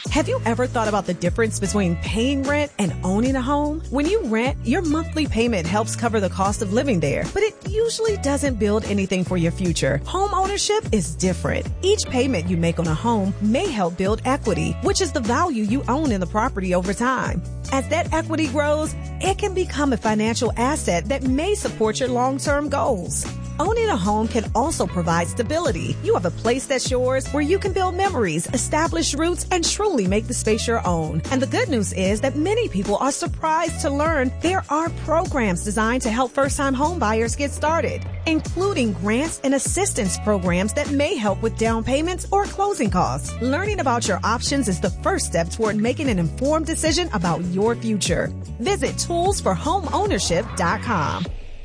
Have you ever thought about the difference between paying rent and owning a home? When you rent, your monthly payment helps cover the cost of living there, but it usually doesn't build anything for your future. Home ownership is different. Each payment you make on a home may help build equity, which is the value you own in the property over time. As that equity grows, it can become a financial asset that may support your long-term goals. Owning a home can also provide stability. You have a place that's yours where you can build memories, establish roots, and truly make the space your own. And the good news is that many people are surprised to learn there are programs designed to help first-time home buyers get started, including grants and assistance programs that may help with down payments or closing costs. Learning about your options is the first step toward making an informed decision about your future. Visit toolsforhomeownership.com.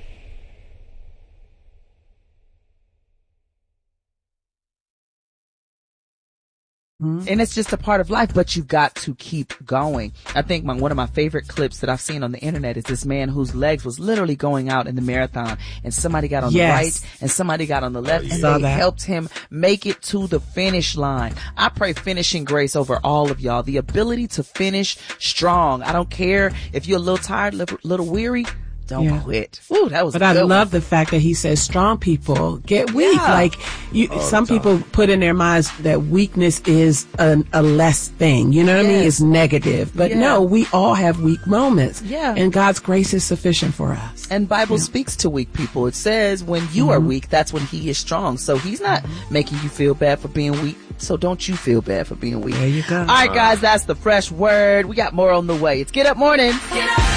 And it's just a part of life, but you've got to keep going. I think one of my favorite clips that I've seen on the internet is this man whose legs was literally going out in the marathon, and somebody got on the right and somebody got on the left, and they helped him make it to the finish line. I pray finishing grace over all of y'all, the ability to finish strong. I don't care if you're a little tired, a little weary. Don't quit. Ooh, that was But I love the fact that he says strong people get weak. Like some people put in their minds that weakness is a less thing. You know what I mean? It's negative. But no, we all have weak moments. Yeah. And God's grace is sufficient for us. And Bible speaks to weak people. It says when you are weak, that's when he is strong. So he's not making you feel bad for being weak. So don't you feel bad for being weak. There you go. All right, guys, that's the fresh word. We got more on the way. It's Get Up Morning. Get up.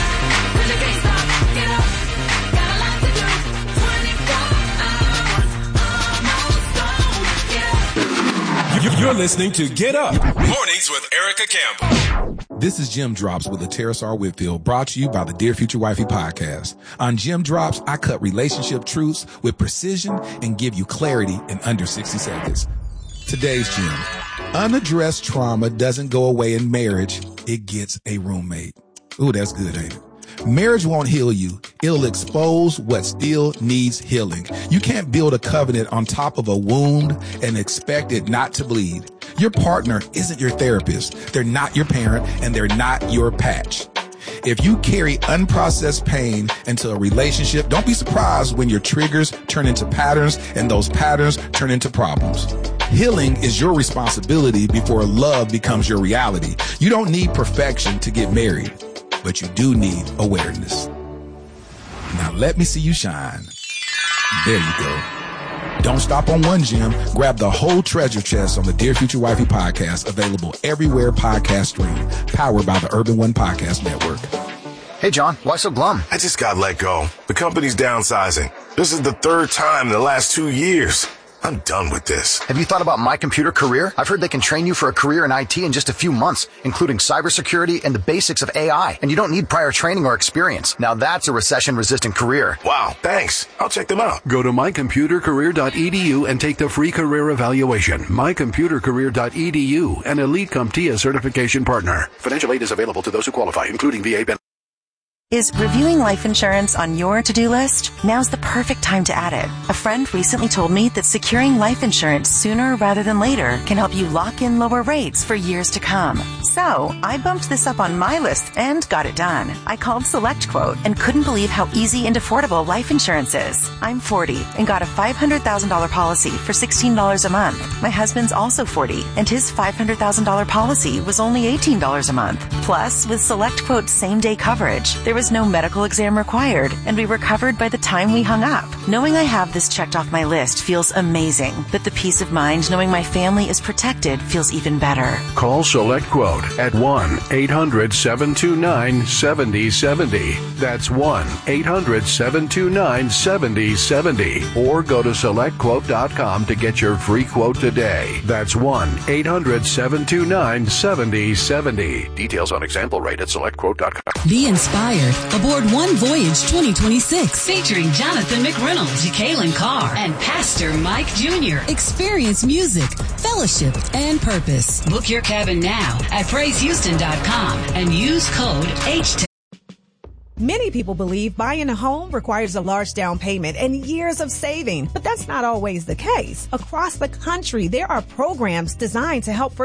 You're listening to Get Up Mornings with Erica Campbell. This is Jim Drops with Terrace R. Whitfield, brought to you by the Dear Future Wifey podcast. On Jim Drops, I cut relationship truths with precision and give you clarity in under 60 seconds. Today's Jim. Unaddressed trauma doesn't go away in marriage. It gets a roommate. Ooh, that's good, ain't it? Marriage won't heal you. It'll expose what still needs healing. You can't build a covenant on top of a wound and expect it not to bleed. Your partner isn't your therapist. They're not your parent, and they're not your patch. If you carry unprocessed pain into a relationship, don't be surprised when your triggers turn into patterns and those patterns turn into problems. Healing is your responsibility before love becomes your reality. You don't need perfection to get married, but you do need awareness. Now let me see you shine. There you go. Don't stop on one gem. Grab the whole treasure chest on the Dear Future Wifey podcast, available everywhere podcasts stream, powered by the Urban One Podcast Network. Hey, John, why so glum? I just got let go. The company's downsizing. This is the third time in the last 2 years. I'm done with this. Have you thought about My Computer Career? I've heard they can train you for a career in IT in just a few months, including cybersecurity and the basics of AI. And you don't need prior training or experience. Now that's a recession-resistant career. Wow, thanks. I'll check them out. Go to mycomputercareer.edu and take the free career evaluation. mycomputercareer.edu, an Elite CompTIA certification partner. Financial aid is available to those who qualify, including VA benefits. Is reviewing life insurance on your to-do list? Now's the perfect time to add it. A friend recently told me that securing life insurance sooner rather than later can help you lock in lower rates for years to come. So I bumped this up on my list and got it done. I called SelectQuote and couldn't believe how easy and affordable life insurance is. I'm 40 and got a $500,000 policy for $16 a month. My husband's also 40 and his $500,000 policy was only $18 a month. Plus, with SelectQuote's same-day coverage, there was no medical exam required, and we were covered by the time we hung up. Knowing I have this checked off my list feels amazing, but the peace of mind knowing my family is protected feels even better. Call SelectQuote at 1-800-729-7070. That's 1-800-729-7070. Or go to SelectQuote.com to get your free quote today. That's 1-800-729-7070. Details on example rate at SelectQuote.com. Be inspired aboard One Voyage 2026. Featuring Jonathan McReynolds, Kaylin Carr, and Pastor Mike Jr. Experience music, fellowship, and purpose. Book your cabin now at PraiseHouston.com and use code H10. Many people believe buying a home requires a large down payment and years of saving, but that's not always the case. Across the country, there are programs designed to help